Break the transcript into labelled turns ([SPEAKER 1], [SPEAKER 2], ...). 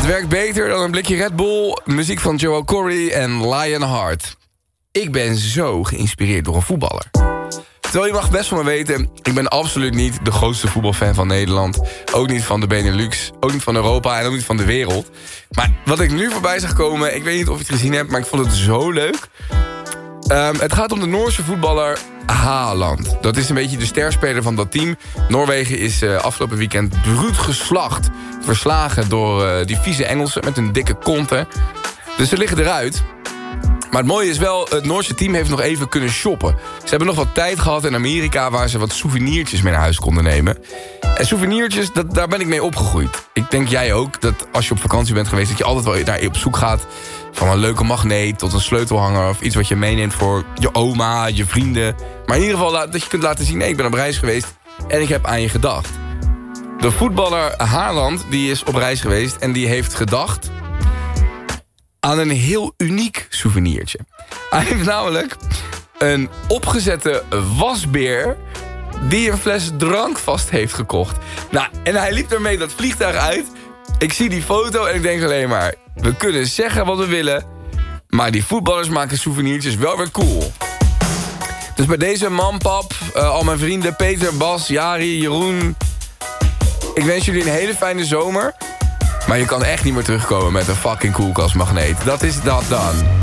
[SPEAKER 1] Het werkt beter dan een blikje Red Bull, muziek van Joel Corey en Lionheart. Ik ben zo geïnspireerd door een voetballer. Terwijl je mag best van me weten, ik ben absoluut niet de grootste voetbalfan van Nederland. Ook niet van de Benelux, ook niet van Europa en ook niet van de wereld. Maar wat ik nu voorbij zag komen, ik weet niet of je het gezien hebt, maar ik vond het zo leuk. Het gaat om de Noorse voetballer Haaland. Dat is een beetje de sterspeler van dat team. Noorwegen is afgelopen weekend bruut geslacht. Verslagen door die vieze Engelsen met een dikke konten. Dus ze liggen eruit. Maar het mooie is wel, het Noorse team heeft nog even kunnen shoppen. Ze hebben nog wat tijd gehad in Amerika waar ze wat souvenirtjes mee naar huis konden nemen. En souvenirtjes, daar ben ik mee opgegroeid. Ik denk jij ook, dat als je op vakantie bent geweest, dat je altijd wel daar op zoek gaat. Van een leuke magneet tot een sleutelhanger of iets wat je meeneemt voor je oma, je vrienden. Maar in ieder geval dat je kunt laten zien, nee, ik ben op reis geweest en ik heb aan je gedacht. De voetballer Haaland, die is op reis geweest en die heeft gedacht aan een heel uniek souvenirtje. Hij heeft namelijk een opgezette wasbeer die een fles drank vast heeft gekocht. Nou, en hij liep ermee dat vliegtuig uit. Ik zie die foto en ik denk alleen maar, we kunnen zeggen wat we willen, maar die voetballers maken souvenirtjes wel weer cool. Dus bij deze man, pap, al mijn vrienden Peter, Bas, Jari, Jeroen, ik wens jullie een hele fijne zomer. Maar je kan echt niet meer terugkomen met een fucking koelkastmagneet. Dat is dat dan.